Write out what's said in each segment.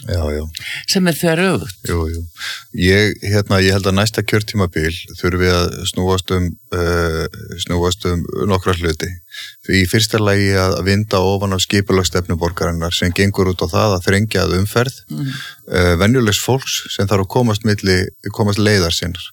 Já. Sem þveröfugt. Jú. Ég held að næsta kjörtímabil þurfum við að snúast um nokkra hluti. Því í fyrsta lagi að vinda ofan af skipulagsstefnu borgarinnar sem gengur út á það að þrengja að umferð venjulegs fólks sem þarf að komast leiðar sinnar.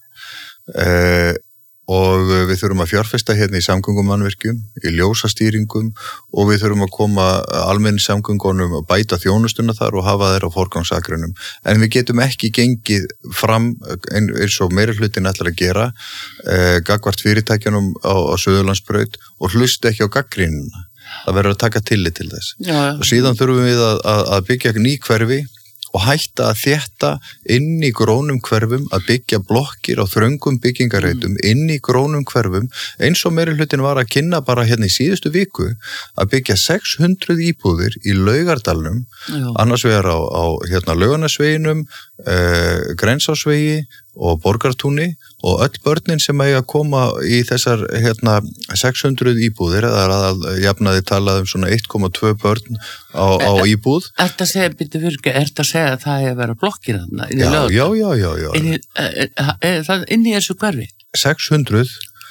Og við þurfum að fjárfesta hérna í samgöngumannvirkjum, í ljósastýringum og við þurfum að koma almenningssamgöngunum og bæta þjónustuna þar og hafa þeir á forgangsakrunum. En við getum ekki gengið fram eins og meiri hlutin ætlar að gera gagnvart fyrirtækjunum á Suðurlandsbraut og hlusta ekki á gaggrínuna. Það verður að taka tillit til þess. Já. Og síðan þurfum við að byggja ný hverfi og hætta að þétta inn í grónum hverfum að byggja blokkir á þröngum byggingarreitum inn í grónum hverfum eins og meiri hlutin var að kynna bara hérna í síðustu viku að byggja 600 íbúðir í Laugardalnum, annars vegar á hérna Laugarnesveginum, Grensásvegi og Borgartúni og öll börnin sem eiga að koma í þessar 600 íbúðir eða að jafnaði talað um svona 1,2 börn á íbúð. Ertu að segja að það er að vera blokkir þarna? Já. Inn í þessu hverfi? 600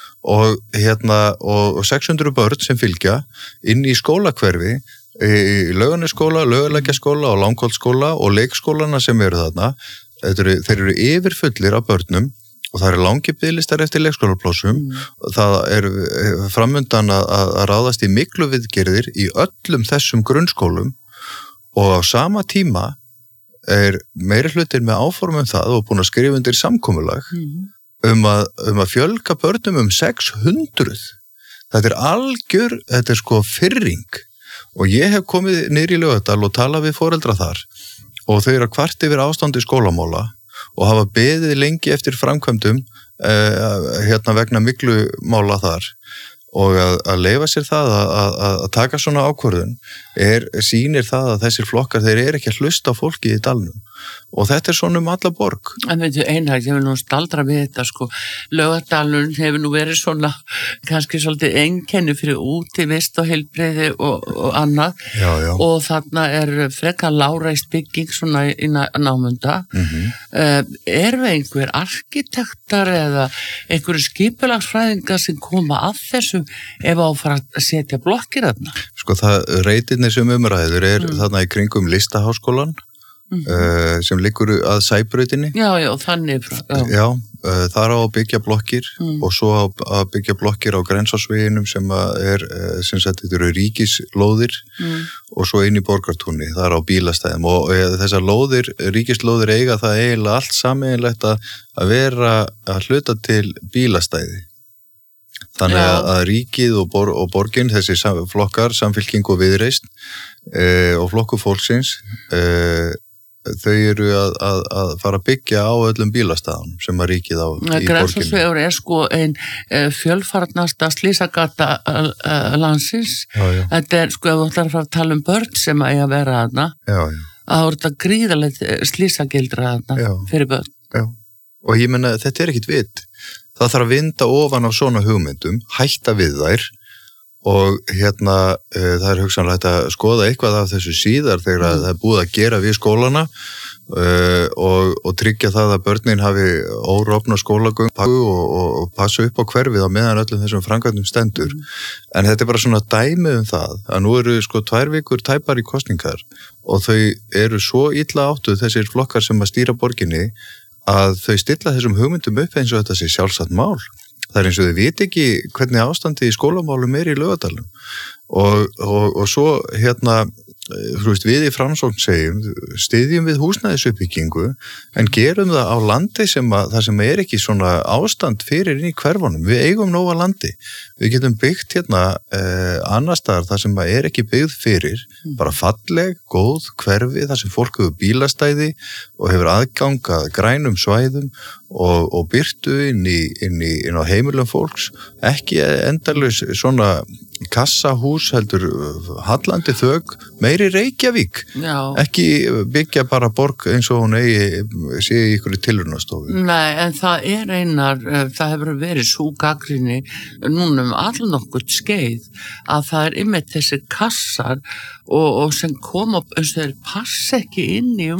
og 600 börn sem fylgja inn í skólakverfi í Laugarnesskóla, Laugalækjarskóla og Langholtsskóla og leikskólana sem eru þarna. Þeir eru yfirfullir af börnum og það eru langir biðlistar eftir leikskólaplássum. Það er framundan að ráðast í miklu viðgerðir í öllum þessum grunnskólum og á sama tíma er meiri hlutir með áformum það og búin að skrifa undir samkomulag um að fjölga börnum 600. Þetta er sko firring og ég hef komið niður í Laugardal og talað við foreldra þar og þau eru að kvart yfir ástandi skólamála og hafa beðið lengi eftir framkvæmdum vegna miklu mála þar og að leyfa sér það að taka svona ákvörðun sýnir það að þessir flokkar þeir eru ekki að hlusta á fólki í dalnum og þetta er svona alla borg. En veitu Einar, ég vil nú staldra við þetta sko, Laugardalurinn hefur nú verið svona kannski svolítið einkenni fyrir útivist og heilbrigði og annað og þarna er frekar lágreist bygging svona í námunda. Eru einhver arkitektar eða einhverju skipulagsfræðingar sem koma að þessu ef á að fara að setja blokkir þarna? Sko reitirnir sem umræður þarna í kringum Listaháskólann sem liggur að Sæbrautinni. Já, þannig. Já, þar á að byggja blokkir og svo að byggja blokkir á Grensásveginum sem þetta eru ríkislóðir og svo inn í Borgartúni, þar á bílastæðum og þessar ríkislóðir eiga það eiginlega allt sameiginlegt að vera að hluta til bílastæði. Þannig að ríkið og borgin, þessi flokkar, Samfylking og Viðreisn og flokkur fólksins þau eru að fara að byggja á öllum bílastæðum sem að ríkið á í borginni. Grensásvegur er sko ein fjölfarnasta slysagata landsins. Þetta er sko, ef þú ætlar að fara að tala um börn sem eiga að vera þarna, þá er þetta gríðalegt slysagildra þarna fyrir börn. Já, og ég menna, þetta er ekkit vit. Það þarf að vinda ofan á svona hugmyndum, hætta við þær og það er hugsanlega að skoða eitthvað af þessu síðar þegar það er búið að gera við skólana og tryggja það að börnin hafi órofna skólagöngu og passa upp á hverfið á meðan öllum þessum framkvæmdum stendur. En þetta er bara svona dæmi um það að nú eru sko 2 vikur tæpar í kosningar og þau eru svo illa áttuð þessir flokkar sem að stýra borginni að þau stilla þessum hugmyndum upp eins og þetta sé sjálfsagt mál. Það er eins og þau viti ekki hvernig ástandi í skólamálum í Laugardalnum og svo við í Framsókn segjum, styðjum við húsnæðisuppbyggingu en gerum það á landi það sem er ekki svona ástand fyrir inn í hverfunum. Við eigum nóga landi. Við getum byggt annars staðar þar sem er ekki byggð fyrir, bara falleg, góð hverfi þar sem fólk hefur bílastæði og hefur aðgang að grænum svæðum og byrtu inn á heimilum fólks, ekki endalaus svona kassahús heldur hallandi þök, meiri Reykjavík. Ekki byggja bara borg eins og hún sé í ykkur tilraunastofu. Nei, en það er það hefur verið svo gagnrýni núna allnokkurt skeið að það er einmitt þessi kassar og sem koma upp eins og þeir passa ekki inn í